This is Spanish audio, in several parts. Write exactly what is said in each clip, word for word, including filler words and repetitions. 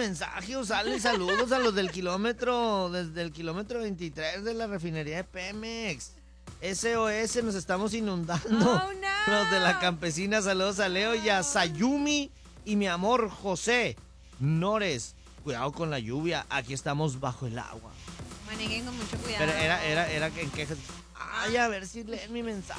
mensaje, Usale, saludos a los del kilómetro, desde el kilómetro veintitrés de la refinería de Pemex. S O S, nos estamos inundando. Oh, no. Los de la campesina, saludos a Leo y a Sayumi y mi amor José Nores. Cuidado con la lluvia, aquí estamos bajo el agua. Manejen con mucho cuidado. Pero era, era, era en quejas. Ay, a ver si leen mi mensaje.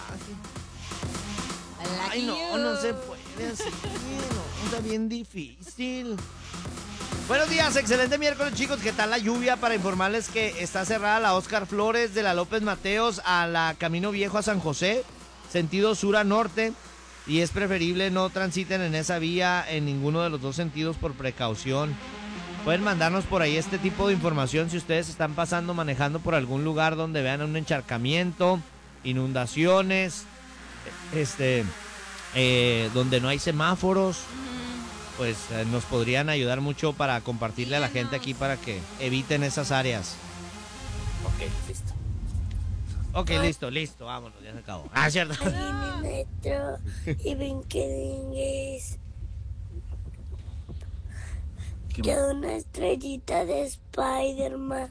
Ay, no, no se puede así. No, está bien difícil. Buenos días, excelente miércoles, chicos. ¿Qué tal la lluvia? Para informarles que está cerrada la Óscar Flores de la López Mateos a la Camino Viejo a San José, sentido sur a norte. Y es preferible no transiten en esa vía en ninguno de los dos sentidos por precaución. Pueden mandarnos por ahí este tipo de información si ustedes están pasando, manejando por algún lugar donde vean un encharcamiento, inundaciones, este, eh, donde no hay semáforos, pues eh, nos podrían ayudar mucho para compartirle a la gente aquí para que eviten esas áreas. Ok, listo. Ok, listo, listo, vámonos, ya se acabó. Ah, cierto. Ahí en el metro y ven que es yo una estrellita de Spider-Man.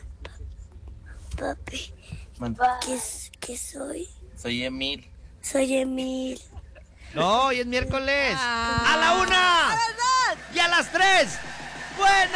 Papi, ¿qué, es- qué soy? Soy Emil. Soy Emil. No, hoy es miércoles. Ah. ¡A la una! ¡Y a las tres! ¡Buenos